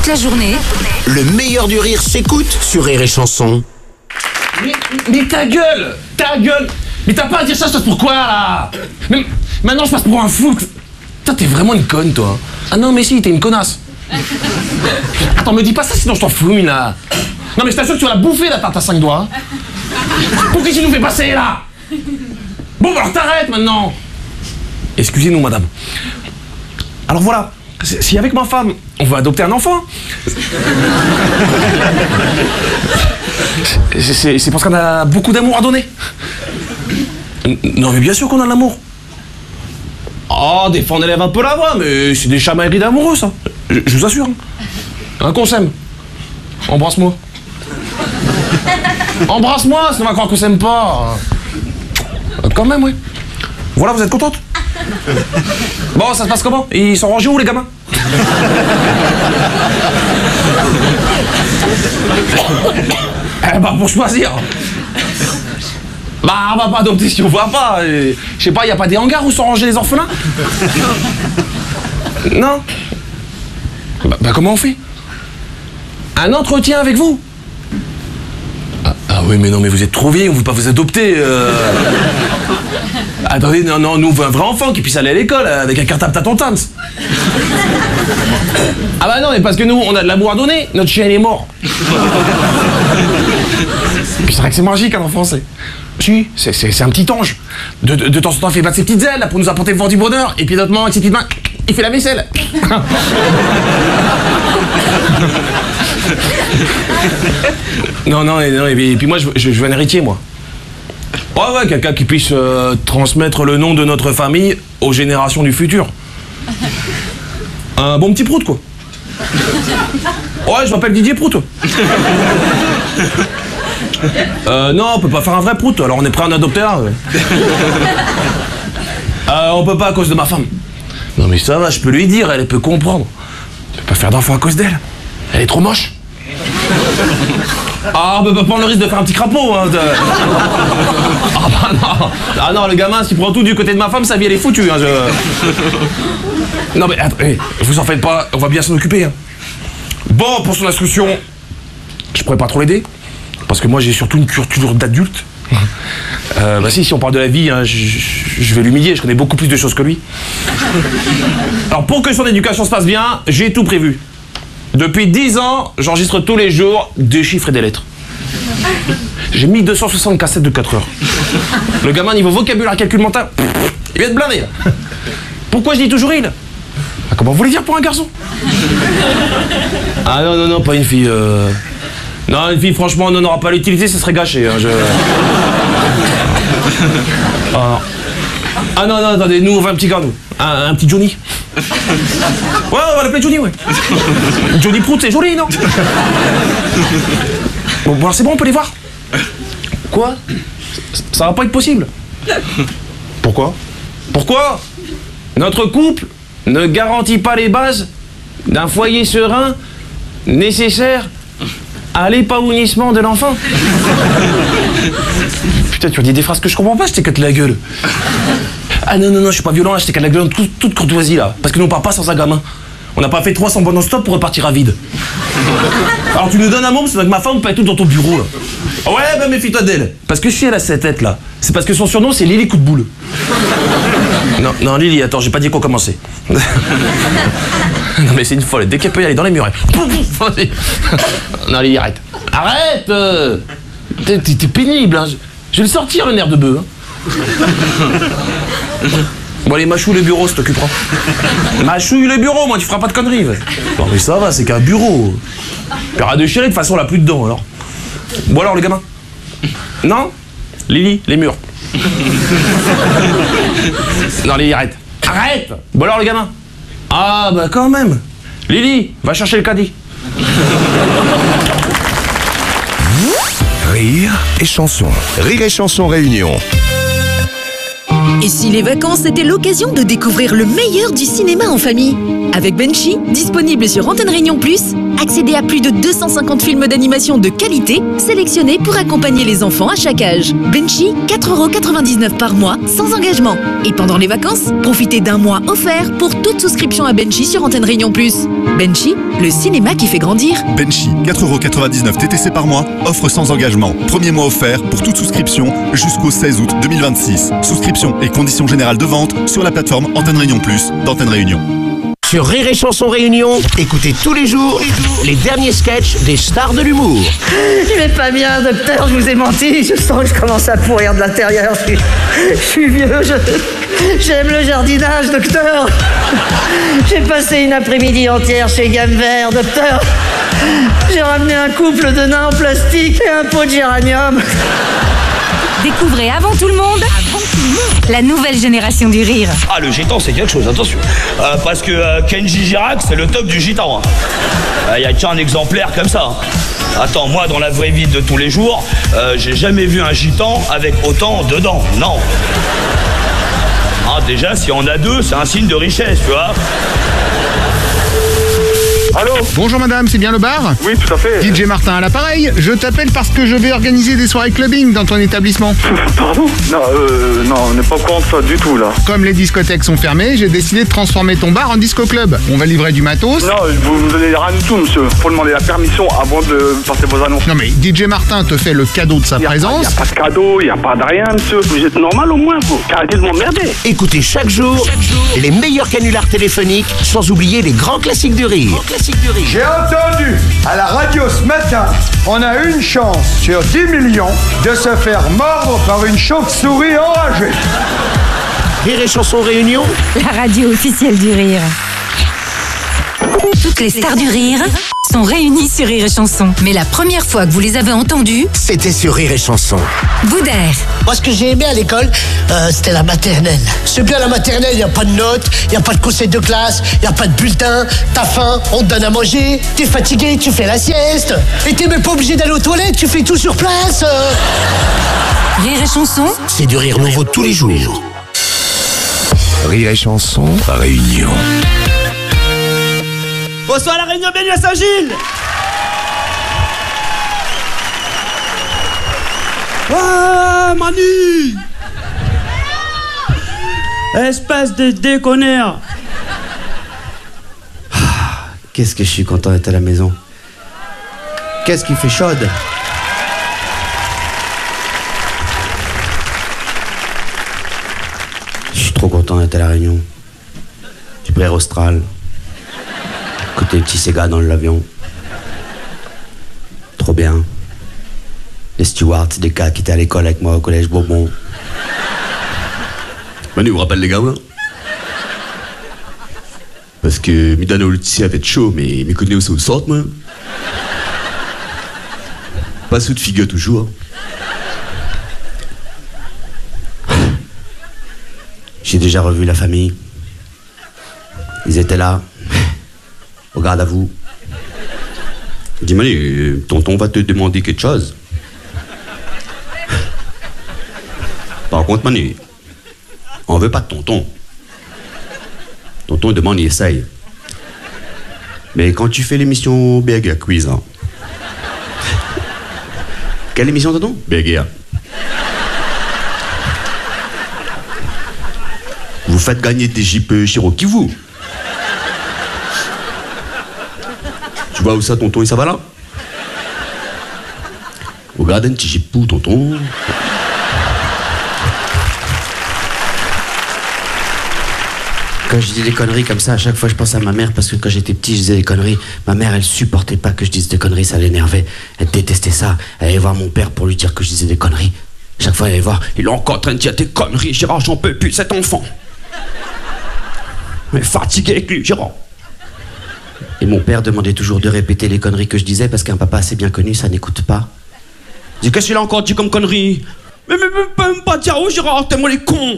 toute la journée. Le meilleur du rire s'écoute sur Rire et Chanson. Mais ta gueule! Ta gueule! Mais t'as pas à dire ça, je passe pour quoi là? Mais maintenant je passe pour un fou. Putain, t'es vraiment une conne toi. Ah non mais si, t'es une connasse. Attends, me dis pas ça sinon je t'en fouine là. Non mais je t'assure que tu vas la bouffer la tarte à 5 doigts. Pour qui tu nous fais passer là? Bon bah alors t'arrêtes maintenant. Excusez-nous madame. Alors voilà, si avec ma femme on veut adopter un enfant, c'est parce qu'on a beaucoup d'amour à donner. Non mais bien sûr qu'on a de l'amour. Oh, des fois on élève un peu la voix, mais c'est des chamailleries d'amoureux ça. Je vous assure. Un qu'on s'aime. Embrasse-moi. Embrasse-moi, sinon on va croire qu'on s'aime pas. Quand même, oui. Voilà, vous êtes contente? Bon, ça se passe comment? Ils sont rangés où les gamins? Eh bah pour choisir. Bah on va pas adopter si on voit pas. Je sais pas, y a pas des hangars où sont rangés les orphelins? Non. Bah comment on fait? Un entretien avec vous? Ah oui mais non mais vous êtes trop vieille, on veut pas vous adopter. Attendez, non, nous on veut un vrai enfant qui puisse aller à l'école avec un cartable tâtontant. Ah bah non mais parce que nous on a de l'amour à donner, notre chien il est mort. Puis c'est vrai que c'est magique un enfant, c'est un petit ange. De temps en temps il fait battre ses petites ailes là, pour nous apporter le vent du bonheur, et puis d'autres moments avec ses petites mains, il fait la vaisselle. Non, et puis moi je veux un héritier moi. Ouais, quelqu'un qui puisse transmettre le nom de notre famille aux générations du futur. Un bon petit prout, quoi. Ouais, je m'appelle Didier Prout. Non, on peut pas faire un vrai prout, alors on est prêt à en adopter un. On peut pas à cause de ma femme. Non mais ça va, je peux lui dire, elle peut comprendre. Je peux pas faire d'enfant à cause d'elle. Elle est trop moche. Ah, on peut pas prendre le risque de faire un petit crapaud, hein. Ah bah non. Ah non, le gamin, s'il prend tout du côté de ma femme, sa vie elle est foutue, hein. Non mais attends, vous en faites pas, on va bien s'en occuper, hein. Bon, pour son instruction, je pourrais pas trop l'aider, parce que moi j'ai surtout une culture d'adulte. Bah si on parle de la vie, hein, je vais l'humilier, je connais beaucoup plus de choses que lui. Alors pour que son éducation se passe bien, j'ai tout prévu. Depuis 10 ans, j'enregistre tous les jours des chiffres et des lettres. J'ai mis 260 cassettes de 4 heures. Le gamin, niveau vocabulaire, calcul mental, il va être blindé là. Pourquoi je dis toujours il? Ah, comment vous voulez dire pour un garçon? Ah non, pas une fille. Non, une fille, franchement, on n'en aura pas l'utilité, ça serait gâché. Hein, Ah non, attendez, nous on veut un petit gars, nous. Un petit Johnny. Ouais, on va l'appeler Johnny, ouais. Johnny Prout, c'est joli, non? Bon, alors c'est bon, on peut les voir. Quoi? Ça va pas être possible. Pourquoi? Pourquoi? Notre couple ne garantit pas les bases d'un foyer serein nécessaire à l'épanouissement de l'enfant. Putain, tu as dit des phrases que je comprends pas, je t'éclate la gueule. Ah non, je suis pas violent, là, je t'éclate la gueule en toute courtoisie là. Parce que nous on part pas sans un gamin. On n'a pas fait 300 bonnes stop pour repartir à vide. Alors tu nous donnes un mot, c'est que ma femme peut être toute dans ton bureau là. Ouais, bah méfie-toi d'elle. Parce que si elle a cette tête là, c'est parce que son surnom c'est Lily Coup de Boule. Non, Lily, attends, j'ai pas dit qu'on commençait. Non mais c'est une folle, dès qu'elle peut y aller dans les murs. Non Lily, arrête. Arrête. T'es pénible, hein. Je vais le sortir le nerf de bœuf. Hein. Bon allez, mâchouille le bureau, ça t'occupera. Mâchouille le bureau, moi tu feras pas de conneries. Non mais ça va, c'est qu'un bureau. Il y aura de chier, de toute façon on l'a plus dedans alors. Bon alors le gamin? Non? Lily, les murs. Non Lily, arrête. Arrête. Bon alors le gamin? Ah bah quand même. Lily, va chercher le caddie. Rire et chanson. Rire et chanson réunion. Et si les vacances étaient l'occasion de découvrir le meilleur du cinéma en famille? Avec Benchy, disponible sur Antenne Réunion Plus, accédez à plus de 250 films d'animation de qualité, sélectionnés pour accompagner les enfants à chaque âge. Benchy, 4,99 € par mois, sans engagement. Et pendant les vacances, profitez d'un mois offert pour toute souscription à Benchy sur Antenne Réunion Plus. Benchy, le cinéma qui fait grandir. Benchy, 4,99 € TTC par mois, offre sans engagement. Premier mois offert pour toute souscription jusqu'au 16 août 2026. Souscription et conditions générales de vente sur la plateforme Antenne Réunion Plus d'Antenne Réunion. Sur Rire et Chanson Réunion, écoutez tous les jours les derniers sketchs des stars de l'humour. Je vais pas bien, docteur, je vous ai menti. Je sens que je commence à pourrir de l'intérieur. Je suis vieux, j'aime le jardinage, docteur. J'ai passé une après-midi entière chez Gamme Vert, docteur. J'ai ramené un couple de nains en plastique et un pot de géranium. Découvrez avant tout le monde la nouvelle génération du rire. Ah, le gitan, c'est quelque chose, attention. Parce que Kenji Girac, c'est le top du gitan. Il y a qu'un exemplaire comme ça. Attends, moi, dans la vraie vie de tous les jours, j'ai jamais vu un gitan avec autant de dents. Non. Ah, déjà, si on a deux, c'est un signe de richesse, tu vois. Allô? Bonjour madame, c'est bien le bar? Oui, tout à fait. DJ Martin à l'appareil, je t'appelle parce que je vais organiser des soirées clubbing dans ton établissement. Pardon? Non, on n'est pas au courant de ça du tout, là. Comme les discothèques sont fermées, j'ai décidé de transformer ton bar en disco-club. On va livrer du matos. Non, vous me donnez rien du tout, monsieur. Faut demander la permission avant de passer vos annonces. Non mais DJ Martin te fait le cadeau de sa présence. Il n'y a pas de cadeau, il n'y a pas de rien, monsieur. Vous êtes normal au moins, vous. Arrêtez de m'emmerder. Écoutez chaque jour les meilleurs canulars téléphoniques, sans oublier les grands classiques du rire. J'ai entendu à la radio ce matin, on a une chance sur 10 millions de se faire mordre par une chauve-souris enragée. Rire et Chanson Réunion, La radio officielle du rire. Toutes les stars du rire sont réunies sur Rire et Chanson. Mais la première fois que vous les avez entendues, c'était sur Rire et Chanson. Boudère. Moi, ce que j'ai aimé à l'école, c'était la maternelle. C'est bien la maternelle, il n'y a pas de notes, il n'y a pas de conseil de classe, il n'y a pas de bulletin, t'as faim, on te donne à manger, t'es fatigué, tu fais la sieste, et t'es même pas obligé d'aller aux toilettes, tu fais tout sur place. Rire et Chanson, c'est du rire nouveau tous les jours. Rire et Chanson Réunion. Bonsoir la Réunion, bienvenue à Saint-Gilles. Ah, Manu! Espèce de déconneur! Qu'est-ce que je suis content d'être à la maison. Qu'est-ce qui fait chaude? Je suis trop content d'être à la Réunion. Du Brère Austral. Écouter le petit Sega dans l'avion. Trop bien. Les stewards, c'est des gars qui étaient à l'école avec moi au collège Bourbon. Manu, vous rappelle les gars, là? Parce que Midano Lutti avait chaud, mais il me connaît aussi au sort, moi. Pas sous de figure toujours. J'ai déjà revu la famille. Ils étaient là. Au garde à vous. Dis Manu, tonton va te demander quelque chose. Par contre, Manu, on veut pas de tonton. Tonton demande, il essaye. Mais quand tu fais l'émission Burger Quiz, hein. Quelle émission, tonton? Burger. Vous faites gagner des Jeep Cherokee, vous. Tu vois où ça, tonton, et ça va là? Regarde un petit Jeep pour tonton. Quand je dis des conneries comme ça, à chaque fois je pense à ma mère parce que quand j'étais petit je disais des conneries. Ma mère elle supportait pas que je dise des conneries, ça l'énervait. Elle détestait ça. Elle allait voir mon père pour lui dire que je disais des conneries. Chaque fois elle allait voir, il est encore en train de dire des conneries, Gérard, j'en peux plus cet enfant. Mais fatigué avec lui, Gérard. Et mon père demandait toujours de répéter les conneries que je disais parce qu'un papa assez bien connu ça n'écoute pas. Je dis qu'est-ce qu'il a encore dit comme connerie? Mais même pas dire oh Gérard, t'es moi les cons.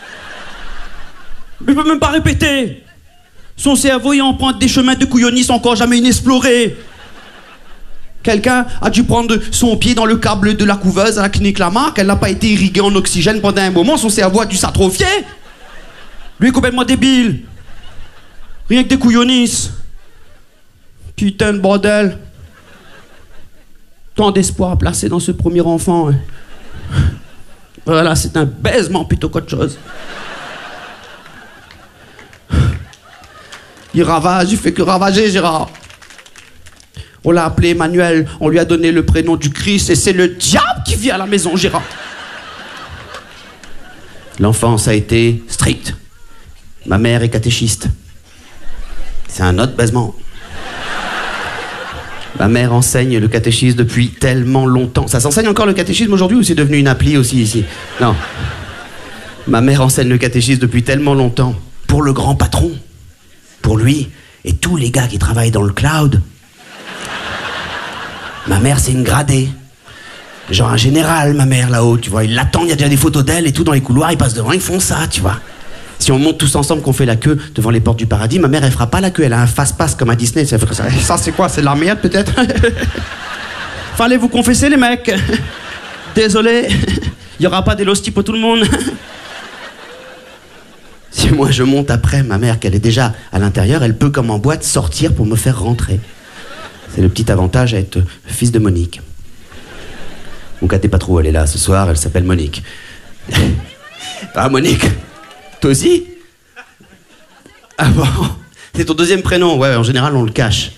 Il peut même pas répéter. Son cerveau il emprunte des chemins de couillonnis encore jamais inexplorés. Quelqu'un a dû prendre son pied dans le câble de la couveuse à la clinique Lamarck. Elle n'a pas été irriguée en oxygène pendant un moment. Son cerveau a dû s'atrophier. Lui est complètement débile. Rien que des couillonnisses. Putain de bordel. Tant d'espoir placé dans ce premier enfant. Hein. Voilà, c'est un baisement plutôt qu'autre chose. Il ravage, il fait que ravager, Gérard. On l'a appelé Emmanuel, on lui a donné le prénom du Christ et c'est le diable qui vit à la maison, Gérard. L'enfance a été stricte. Ma mère est catéchiste. C'est un autre baisement. Ma mère enseigne le catéchisme depuis tellement longtemps. Ça s'enseigne encore le catéchisme aujourd'hui ou c'est devenu une appli aussi ici? Non. Ma mère enseigne le catéchisme depuis tellement longtemps. Pour le grand patron. Pour lui et tous les gars qui travaillent dans le cloud. Ma mère, c'est une gradée. Genre un général, ma mère, là-haut, tu vois. Ils l'attendent, il y a déjà des photos d'elle et tout dans les couloirs, ils passent devant, ils font ça, tu vois. Si on monte tous ensemble, qu'on fait la queue devant les portes du paradis, ma mère, elle fera pas la queue, elle a un fast-pass comme à Disney. Ça, c'est quoi? C'est de la merde, peut-être? Fallait vous confesser, les mecs. Désolé, il y aura pas des l'hostie pour tout le monde. Si moi je monte après, ma mère, qu'elle est déjà à l'intérieur, elle peut, comme en boîte, sortir pour me faire rentrer. C'est le petit avantage à être fils de Monique. Mon gâtez pas trop, elle est là ce soir, elle s'appelle Monique. Ah, Monique, toi aussi? Ah bon? C'est ton deuxième prénom? Ouais, en général, on le cache.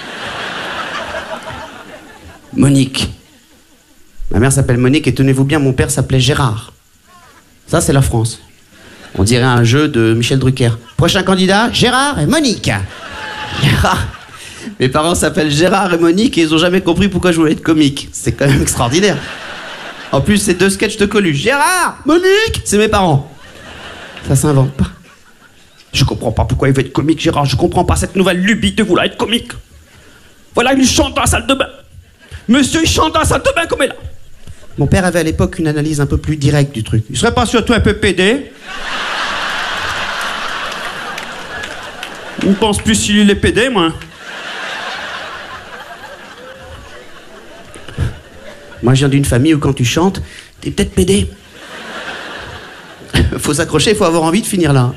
Monique. Ma mère s'appelle Monique et tenez-vous bien, mon père s'appelait Gérard. Ça, c'est la France. On dirait un jeu de Michel Drucker. Prochain candidat, Gérard et Monique. Gérard. Mes parents s'appellent Gérard et Monique et ils ont jamais compris pourquoi je voulais être comique. C'est quand même extraordinaire. En plus, c'est deux sketchs de Coluche. Gérard, Monique, c'est mes parents. Ça s'invente pas. Je comprends pas pourquoi il veut être comique, Gérard. Je comprends pas cette nouvelle lubie de vouloir être comique. Voilà, il chante dans la salle de bain. Monsieur, il chante dans la salle de bain comme il est là. Mon père avait à l'époque une analyse un peu plus directe du truc. Il serait pas surtout un peu pédé? On pense plus s'il est pédé, moi. Moi, je viens d'une famille où quand tu chantes, t'es peut-être pédé. Faut s'accrocher, faut avoir envie de finir là.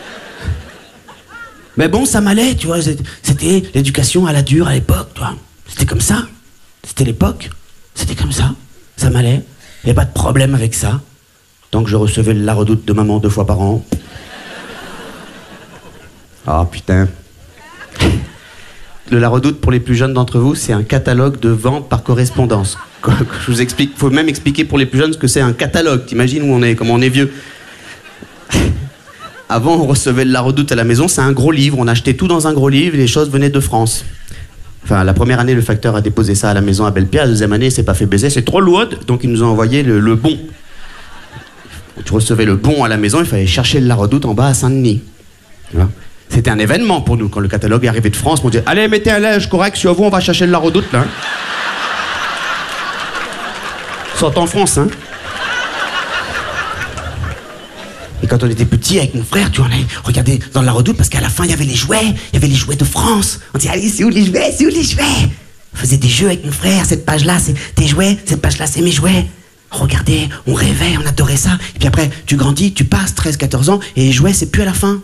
Mais bon, ça m'allait, tu vois. C'était l'éducation à la dure à l'époque, tu vois. C'était comme ça. C'était l'époque. C'était comme ça. Ça m'allait. Il n'y avait pas de problème avec ça. Tant que je recevais la redoute de maman 2 fois par an. Ah, putain. La redoute, pour les plus jeunes d'entre vous, c'est un catalogue de vente par correspondance. Je vous explique, faut même expliquer pour les plus jeunes ce que c'est un catalogue. T'imagines où on est, comment on est vieux. Avant, on recevait la redoute à la maison, c'est un gros livre. On achetait tout dans un gros livre et les choses venaient de France. Enfin, la première année, le facteur a déposé ça à la maison à Belle-Pierre. La deuxième année, il s'est pas fait baiser, c'est trop lourd. Donc, ils nous ont envoyé le bon. Tu recevais le bon à la maison, il fallait chercher la redoute en bas à Saint-Denis. C'était un événement pour nous. Quand le catalogue est arrivé de France, on disait allez, mettez un linge correct sur vous, on va chercher la redoute là. Sort en France, hein. Et quand on était petit avec mon frère, tu vois, on allait regarder dans la redoute parce qu'à la fin, il y avait les jouets de France. On disait allez, c'est où les jouets, c'est où les jouets? On faisait des jeux avec mon frère, cette page-là, c'est tes jouets, cette page-là, c'est mes jouets. On regardait, on rêvait, on adorait ça. Et puis après, tu grandis, tu passes 13-14 ans et les jouets, c'est plus à la fin.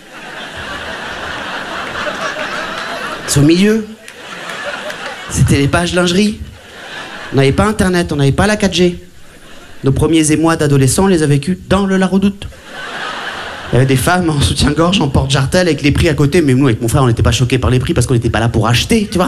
C'est au milieu. C'était les pages lingerie. On n'avait pas internet, on n'avait pas la 4G. Nos premiers émois d'adolescents, on les a vécus dans le La Redoute. Il y avait des femmes en soutien-gorge, en porte-jartel, avec les prix à côté, mais nous, avec mon frère, on n'était pas choqués par les prix parce qu'on n'était pas là pour acheter, tu vois.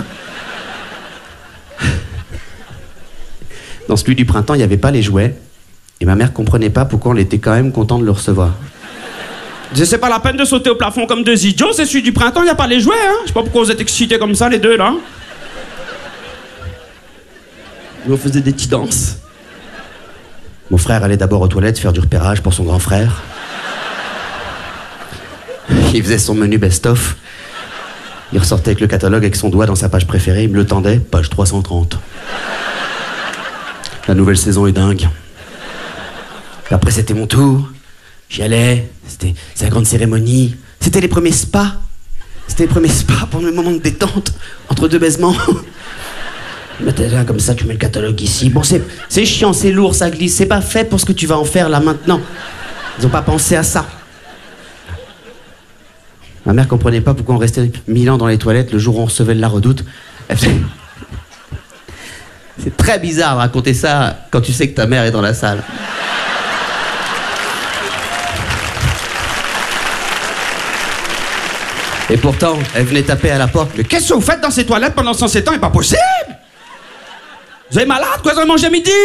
Dans celui du printemps, il n'y avait pas les jouets. Et ma mère comprenait pas pourquoi on était quand même content de le recevoir. C'est pas la peine de sauter au plafond comme deux idiots, c'est celui du printemps, il n'y a pas les jouets, hein. Je sais pas pourquoi vous êtes excités comme ça, les deux, là. On faisait des petites danses. Mon frère allait d'abord aux toilettes faire du repérage pour son grand frère. Il faisait son menu best-of. Il ressortait avec le catalogue avec son doigt dans sa page préférée, il me le tendait, page 330. La nouvelle saison est dingue. Et après, c'était mon tour. J'y allais, c'est la grande cérémonie. C'était les premiers spas. C'était les premiers spas pour le moment de détente, entre deux baisements. T'es là comme ça, tu mets le catalogue ici. Bon, c'est chiant, c'est lourd, ça glisse. C'est pas fait pour ce que tu vas en faire là maintenant. Ils ont pas pensé à ça. Ma mère comprenait pas pourquoi on restait 1000 ans dans les toilettes le jour où on recevait de la Redoute. C'est très bizarre de raconter ça quand tu sais que ta mère est dans la salle. Et pourtant, elle venait taper à la porte. Mais qu'est-ce que vous faites dans ces toilettes pendant 107 ans? C'est pas possible! Vous êtes malade, quoi, vous avez mangé à midi?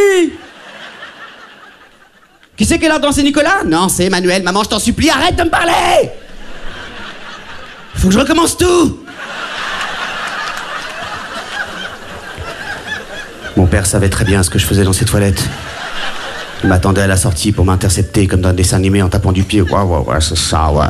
Qui c'est qui est là dans c'est Nicolas? Non, c'est Emmanuel. Maman, je t'en supplie, arrête de me parler! Faut que je recommence tout! Mon père savait très bien ce que je faisais dans ces toilettes. Il m'attendait à la sortie pour m'intercepter comme dans un dessin animé en tapant du pied. Ouais, c'est ça, ouais.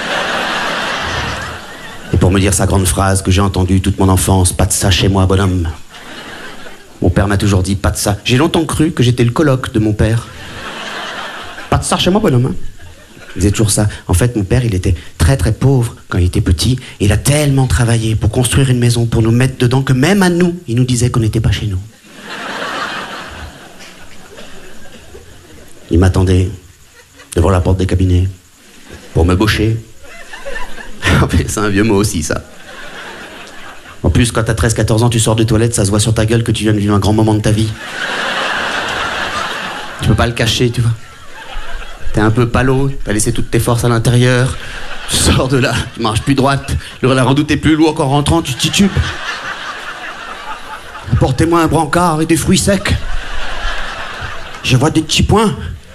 Et pour me dire sa grande phrase que j'ai entendue toute mon enfance, pas de ça chez moi, bonhomme. Mon père m'a toujours dit pas de ça. J'ai longtemps cru que j'étais le coloc de mon père. Pas de ça chez moi, bonhomme. Il disait toujours ça. En fait, mon père, il était très très pauvre quand il était petit. Et il a tellement travaillé pour construire une maison, pour nous mettre dedans, que même à nous, il nous disait qu'on n'était pas chez nous. Il m'attendait devant la porte des cabinets pour me baucher. C'est un vieux mot aussi, ça. En plus, quand t'as 13-14 ans, tu sors des toilettes, ça se voit sur ta gueule que tu viens de vivre un grand moment de ta vie. Tu peux pas le cacher, tu vois. T'es un peu palo, t'as laissé toutes tes forces à l'intérieur. Tu sors de là, tu marches plus droite. La Redoute est plus lourd qu'en rentrant, tu titubes. Apportez-moi un brancard avec des fruits secs. Je vois des petits points.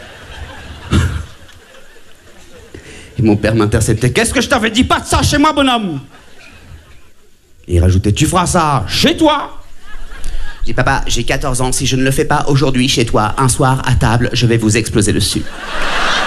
Et mon père m'interceptait. Qu'est-ce que je t'avais dit? Pas de ça chez moi, bonhomme! Et il rajoutait, tu feras ça chez toi! Je dis, papa, j'ai 14 ans, si je ne le fais pas aujourd'hui chez toi, un soir à table, je vais vous exploser dessus.